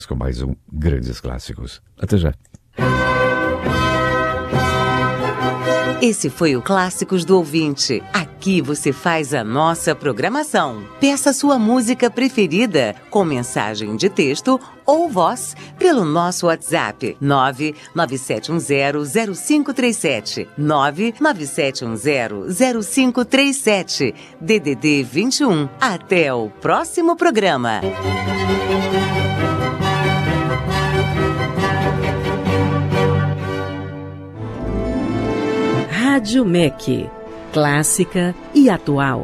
com mais um Grandes Clássicos. Até já. Esse foi o Clássicos do Ouvinte. Aqui você faz a nossa programação. Peça sua música preferida com mensagem de texto ou voz pelo nosso WhatsApp 997100537 997100537 DDD 21. Até o próximo programa. Rádio MEC, clássica e atual.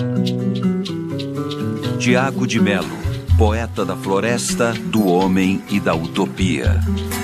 Tiago de Melo, poeta da floresta, do homem e da utopia.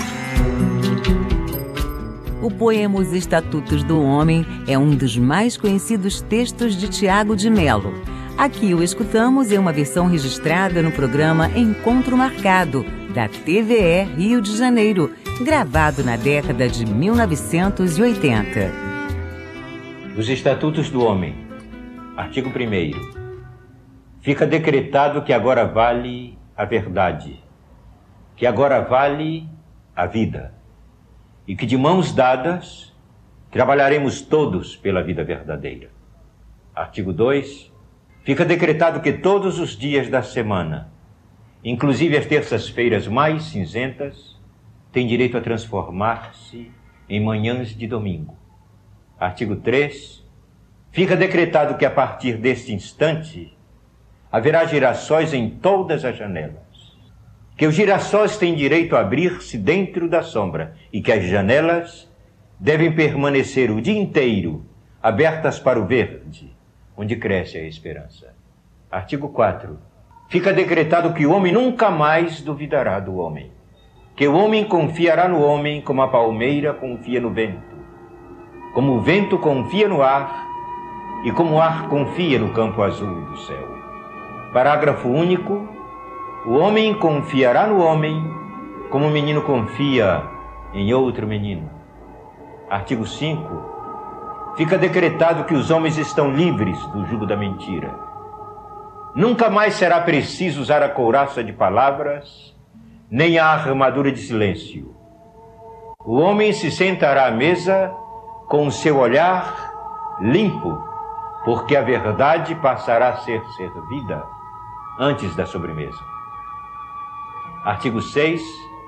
O poema Os Estatutos do Homem é um dos mais conhecidos textos de Tiago de Melo. Aqui o escutamos em uma versão registrada no programa Encontro Marcado, da TVE Rio de Janeiro, gravado na década de 1980. Os Estatutos do Homem, artigo 1º. Fica decretado que agora vale a verdade, que agora vale a vida, e que de mãos dadas trabalharemos todos pela vida verdadeira. Artigo 2. Fica decretado que todos os dias da semana, inclusive as terças-feiras mais cinzentas, têm direito a transformar-se em manhãs de domingo. Artigo 3. Fica decretado que a partir deste instante haverá girassóis em todas as janelas, que os girassóis têm direito a abrir-se dentro da sombra e que as janelas devem permanecer o dia inteiro abertas para o verde, onde cresce a esperança. Artigo 4. Fica decretado que o homem nunca mais duvidará do homem, que o homem confiará no homem como a palmeira confia no vento, como o vento confia no ar e como o ar confia no campo azul do céu. Parágrafo único. O homem confiará no homem como o menino confia em outro menino. Artigo 5. Fica decretado que os homens estão livres do jugo da mentira. Nunca mais será preciso usar a couraça de palavras, nem a armadura de silêncio. O homem se sentará à mesa com o seu olhar limpo, porque a verdade passará a ser servida antes da sobremesa. Artigo 6.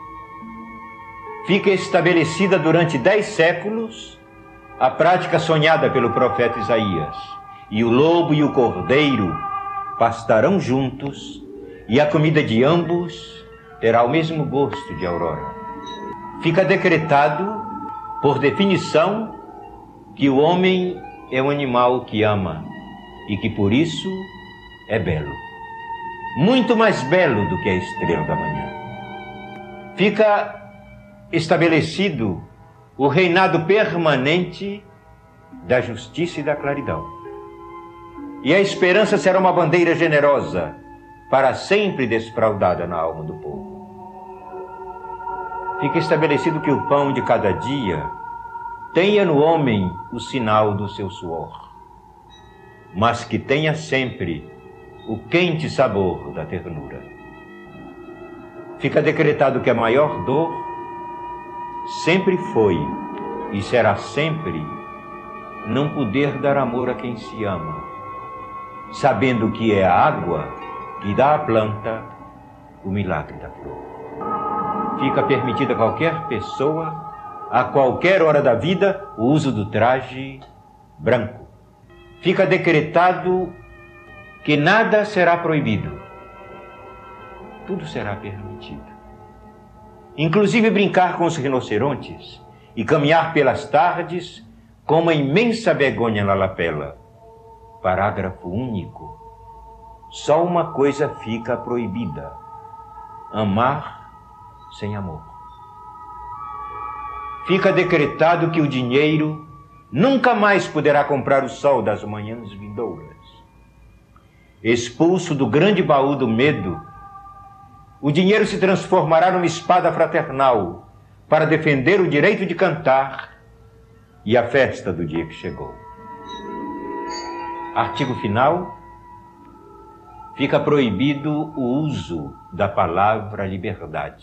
Fica estabelecida durante 10 séculos a prática sonhada pelo profeta Isaías, e o lobo e o cordeiro pastarão juntos, e a comida de ambos terá o mesmo gosto de aurora. Fica decretado, por definição, que o homem é um animal que ama e que por isso é belo. Muito mais belo do que a estrela da manhã. Fica estabelecido o reinado permanente da justiça e da claridão. E a esperança será uma bandeira generosa, para sempre desfraldada na alma do povo. Fica estabelecido que o pão de cada dia tenha no homem o sinal do seu suor, mas que tenha sempre o quente sabor da ternura. Fica decretado que a maior dor sempre foi e será sempre não poder dar amor a quem se ama, sabendo que é a água que dá à planta o milagre da flor. Fica permitida a qualquer pessoa, a qualquer hora da vida, o uso do traje branco. Fica decretado que nada será proibido. Tudo será permitido. Inclusive brincar com os rinocerontes e caminhar pelas tardes com uma imensa begônia na lapela. Parágrafo único. Só uma coisa fica proibida: amar sem amor. Fica decretado que o dinheiro nunca mais poderá comprar o sol das manhãs vindouras. Expulso do grande baú do medo, o dinheiro se transformará numa espada fraternal para defender o direito de cantar e a festa do dia que chegou. Artigo final. fica proibido o uso da palavra liberdade.